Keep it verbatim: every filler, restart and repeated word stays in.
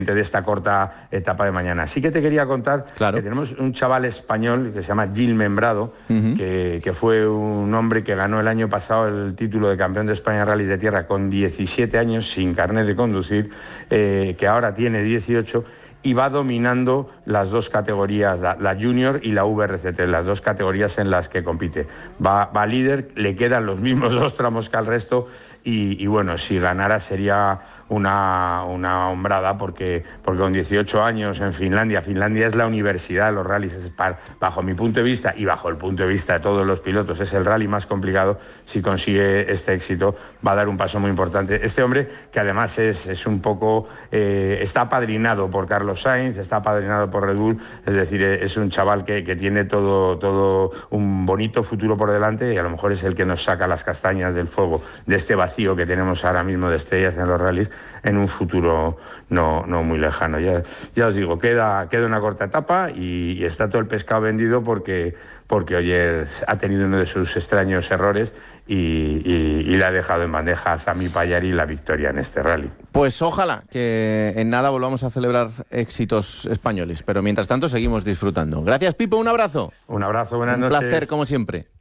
de esta corta etapa de mañana. Sí que te quería contar claro. que tenemos un chaval español que se llama Gil Membrado, uh-huh. que, que fue un hombre que ganó el año pasado el título de campeón de España en rallies de tierra con diecisiete años, sin carnet de conducir, eh, que ahora tiene dieciocho, y va dominando las dos categorías, la, la Junior y la V R C T, las dos categorías en las que compite. Va, va líder, le quedan los mismos dos tramos que al resto, y, y bueno, si ganara sería una, una hombrada, porque, porque con dieciocho años en Finlandia, Finlandia es la universidad de los rallies, es para, bajo mi punto de vista y bajo el punto de vista de todos los pilotos, es el rally más complicado. Si consigue este éxito va a dar un paso muy importante. Este hombre, que además es, es un poco, eh, está apadrinado por Carlos Sainz, está apadrinado por Red Bull, es decir, es un chaval que, que tiene todo, todo un bonito futuro por delante, y a lo mejor es el que nos saca las castañas del fuego de este vacío que tenemos ahora mismo de estrellas en los rallies en un futuro no, no muy lejano. Ya, ya os digo, queda, queda una corta etapa y, y está todo el pescado vendido porque, porque Ogier ha tenido uno de sus extraños errores y, y, y le ha dejado en bandeja a Sami Payari la victoria en este rally. Pues ojalá que en nada volvamos a celebrar éxitos españoles, pero mientras tanto seguimos disfrutando. Gracias, Pipo, un abrazo. Un abrazo, buenas un noches. Un placer, como siempre.